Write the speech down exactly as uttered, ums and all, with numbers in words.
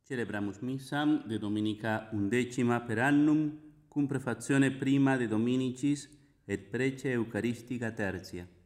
Celebramus missam de dominica undecima per annum, cum prefazione prima de dominicis et prece eucaristica tertia.